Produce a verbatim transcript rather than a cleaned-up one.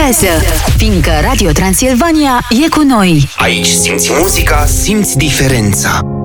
contează, fiindcă Radio Transilvania e cu noi. Aici simți muzica, simți diferența.